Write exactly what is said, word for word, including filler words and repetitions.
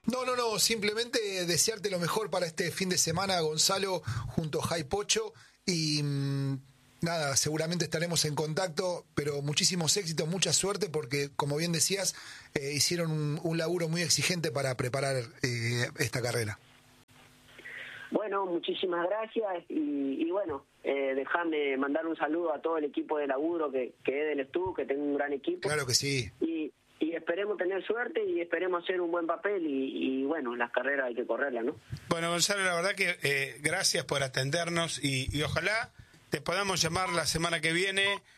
No, no, no, simplemente desearte lo mejor para este fin de semana, Gonzalo, junto a Jai Pocho, y mmm, nada, seguramente estaremos en contacto, pero muchísimos éxitos, mucha suerte, porque como bien decías, eh, hicieron un, un laburo muy exigente para preparar eh, esta carrera. Bueno, muchísimas gracias y, y bueno, eh, déjame mandar un saludo a todo el equipo de laburo que, que es del Estú, que tengo un gran equipo. Claro que sí. Y, y esperemos tener suerte y esperemos hacer un buen papel y, y bueno, las carreras hay que correrlas, ¿no? Bueno, Gonzalo, la verdad que eh, gracias por atendernos y, y ojalá te podamos llamar la semana que viene